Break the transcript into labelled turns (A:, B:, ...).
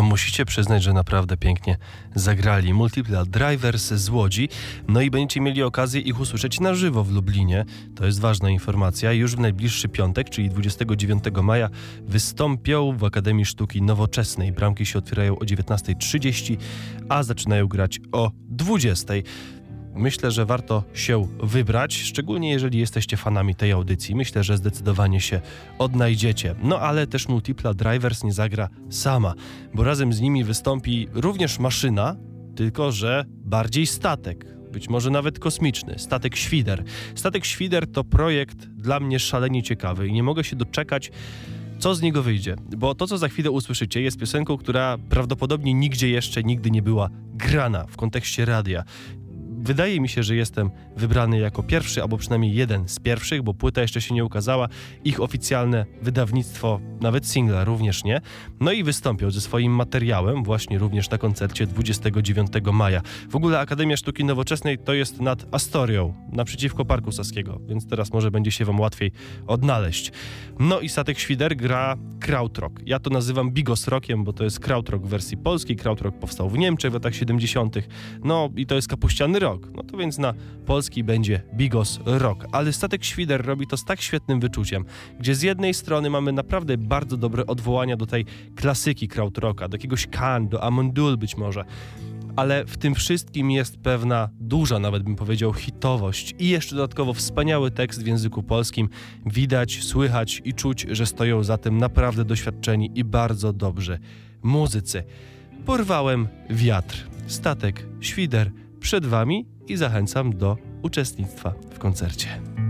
A: musicie przyznać, że naprawdę pięknie zagrali. Multiple Drivers z Łodzi. No i będziecie mieli okazję ich usłyszeć na żywo w Lublinie. To jest ważna informacja. Już w najbliższy piątek, czyli 29 maja, wystąpią w Akademii Sztuki Nowoczesnej. Bramki się otwierają o 19:30, a zaczynają grać o 20:00. Myślę, że warto się wybrać, szczególnie jeżeli jesteście fanami tej audycji. Myślę, że zdecydowanie się odnajdziecie. No ale też Multiple Drivers nie zagra sama, bo razem z nimi wystąpi również maszyna, tylko że bardziej statek. Być może nawet kosmiczny. Statek Świder. Statek Świder to projekt dla mnie szalenie ciekawy i nie mogę się doczekać, co z niego wyjdzie. Bo to, co za chwilę usłyszycie, jest piosenką, która prawdopodobnie nigdzie jeszcze nigdy nie była grana w kontekście radia. Wydaje mi się, że jestem wybrany jako pierwszy, albo przynajmniej jeden z pierwszych, bo płyta jeszcze się nie ukazała, ich oficjalne wydawnictwo, nawet singla również nie. No i wystąpią ze swoim materiałem właśnie również na koncercie 29 maja. W ogóle Akademia Sztuki Nowoczesnej to jest nad Astorią, naprzeciwko Parku Saskiego, więc teraz może będzie się wam łatwiej odnaleźć. No i Statek Świder gra krautrock. Ja to nazywam bigos rockiem, bo to jest krautrock w wersji polskiej. Krautrock powstał w Niemczech w latach 70. No i to jest kapuściany rock. No to więc na polski będzie bigos rock. Ale Statek Świder robi to z tak świetnym wyczuciem, gdzie z jednej strony mamy naprawdę bardzo dobre odwołania do tej klasyki krautrocka, do jakiegoś Can, do Amandul być może, ale w tym wszystkim jest pewna duża, nawet bym powiedział, hitowość i jeszcze dodatkowo wspaniały tekst w języku polskim. Widać, słychać i czuć, że stoją za tym naprawdę doświadczeni i bardzo dobrzy muzycy. Porwałem wiatr. Statek Świder przed wami i zachęcam do uczestnictwa w koncercie.